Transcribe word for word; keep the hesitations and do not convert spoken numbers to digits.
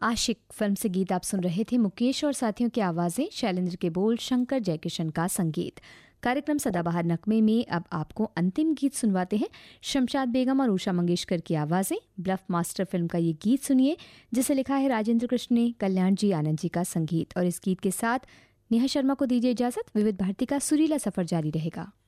आशिक film से गीत आप सुन रहे थे। मुकेश और साथियों की आवाज़ें, शैलेंद्र के बोल, शंकर जयकिशन का संगीत। कार्यक्रम सदाबहार नगमे में अब आपको अंतिम गीत सुनवाते हैं। शमशाद बेगम और उषा मंगेशकर की आवाज़ें। ब्लफ मास्टर फिल्म का ये गीत सुनिए, जिसे लिखा है राजेंद्र कृष्ण ने, कल्याण जी आनंद जी का संगीत। और इस गीत के साथ नेहा शर्मा को दीजिए इजाज़त। विविध भारती का सुरीला सफ़र जारी रहेगा।